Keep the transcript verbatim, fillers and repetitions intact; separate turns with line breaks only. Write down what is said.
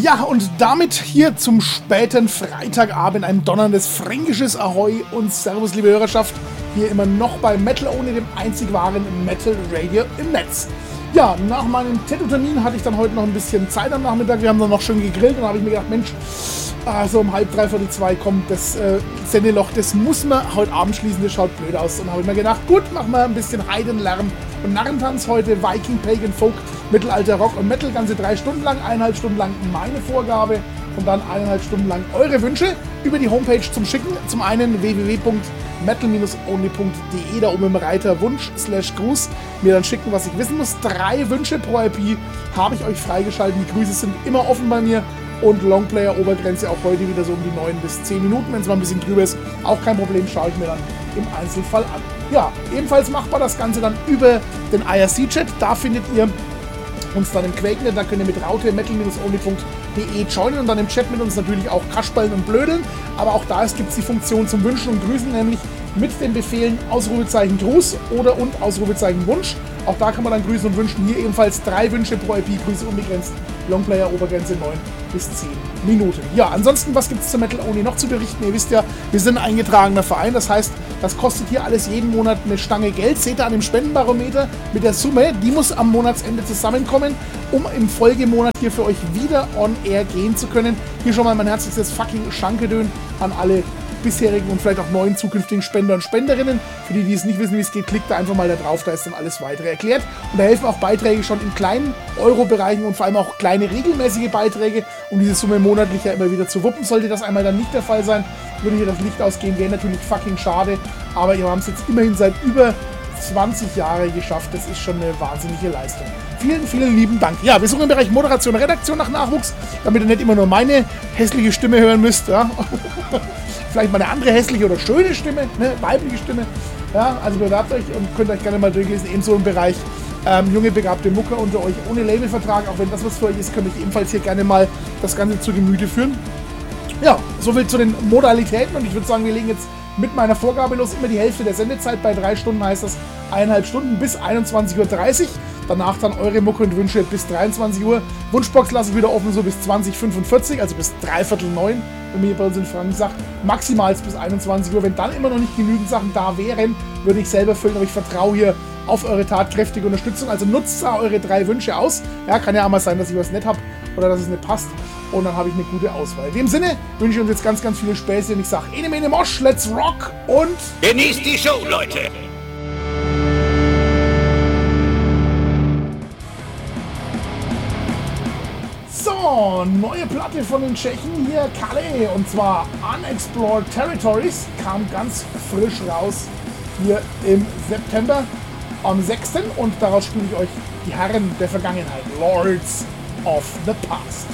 Ja, und damit hier zum späten Freitagabend ein donnerndes fränkisches Ahoi und Servus, liebe Hörerschaft. Hier immer noch bei Metal Only, dem einzig wahren Metal Radio im Netz. Ja, nach meinem Tattoo-Termin hatte ich dann heute noch ein bisschen Zeit am Nachmittag. Wir haben dann noch schön gegrillt und dann habe ich mir gedacht, Mensch, ah, so um halb, dreiviertel zwei kommt das äh, Sendeloch, das muss man heute Abend schließen, das schaut blöd aus. Und dann habe ich mir gedacht, gut, machen wir ein bisschen Heidenlärm und Narrentanz heute, Viking, Pagan, Folk, Mittelalter, Rock und Metal, ganze drei Stunden lang, eineinhalb Stunden lang meine Vorgabe und dann eineinhalb Stunden lang eure Wünsche über die Homepage zum Schicken. Zum einen w w w punkt metal only punkt d e, da oben im Reiter Wunsch slash Gruß, mir dann schicken, was ich wissen muss. Drei Wünsche pro I P habe ich euch freigeschaltet, die Grüße sind immer offen bei mir. Und Longplayer-Obergrenze auch heute wieder so um die neun bis zehn Minuten. Wenn es mal ein bisschen drüber ist, auch kein Problem, schaue ich mir dann im Einzelfall an. Ja, ebenfalls machbar das Ganze dann über den I R C-Chat. Da findet ihr uns dann im Quakenet, da könnt ihr mit Raute metal only punkt d e joinen und dann im Chat mit uns natürlich auch kaschballen und blödeln. Aber auch da gibt es die Funktion zum Wünschen und Grüßen, nämlich mit den Befehlen Ausrufezeichen Gruß oder und Ausrufezeichen Wunsch. Auch da kann man dann grüßen und wünschen. Hier ebenfalls drei Wünsche pro I P, Grüße unbegrenzt, Longplayer Obergrenze neun bis zehn Minuten. Ja, ansonsten, was gibt es zu Metal Only noch zu berichten? Ihr wisst ja, wir sind ein eingetragener Verein, das heißt, das kostet hier alles jeden Monat eine Stange Geld. Seht ihr an dem Spendenbarometer mit der Summe, die muss am Monatsende zusammenkommen, um im Folgemonat hier für euch wieder on air gehen zu können. Hier schon mal mein herzliches fucking Schankedön an alle bisherigen und vielleicht auch neuen zukünftigen Spender und Spenderinnen. Für die, die es nicht wissen, wie es geht, klickt da einfach mal da drauf, da ist dann alles weitere erklärt. Und da helfen auch Beiträge schon in kleinen Euro-Bereichen und vor allem auch kleine regelmäßige Beiträge, um diese Summe monatlich ja immer wieder zu wuppen. Sollte das einmal dann nicht der Fall sein, würde hier das Licht ausgehen, wäre natürlich fucking schade. Aber wir haben es jetzt immerhin seit über zwanzig Jahren geschafft. Das ist schon eine wahnsinnige Leistung. Vielen, vielen lieben Dank. Ja, wir suchen im Bereich Moderation und Redaktion nach Nachwuchs, damit ihr nicht immer nur meine hässliche Stimme hören müsst. Ja. Vielleicht mal eine andere hässliche oder schöne Stimme, ne, weibliche Stimme. Ja, also bewerbt euch und könnt euch gerne mal durchlesen. Ebenso im Bereich ähm, junge, begabte Mucker unter euch ohne Labelvertrag. Auch wenn das was für euch ist, könnt ihr ebenfalls hier gerne mal das Ganze zu Gemüte führen. Ja, soviel zu den Modalitäten und ich würde sagen, wir legen jetzt mit meiner Vorgabe los. Immer die Hälfte der Sendezeit, bei drei Stunden heißt das eineinhalb Stunden bis einundzwanzig Uhr dreißig. Danach dann eure Mucke und Wünsche bis dreiundzwanzig Uhr. Wunschbox lasse ich wieder offen, so bis zwanzig Uhr fünfundvierzig, also bis dreiviertel neun, wenn mir bei uns in Franken sagt. Maximal bis einundzwanzig Uhr. Wenn dann immer noch nicht genügend Sachen da wären, würde ich selber füllen, aber ich vertraue hier auf eure tatkräftige Unterstützung. Also nutzt da eure drei Wünsche aus. Ja, kann ja auch mal sein, dass ich was nicht habe oder dass es nicht passt. Und dann habe ich eine gute Auswahl. In dem Sinne wünsche ich uns jetzt ganz, ganz viele Späße und ich sage, Ene Mene Mosch, let's rock und
genießt die Show, Leute!
So, neue Platte von den Tschechen hier, Kalle, und zwar Unexplored Territories, kam ganz frisch raus hier im September am sechsten und daraus spiele ich euch die Herren der Vergangenheit, Lords of the Past.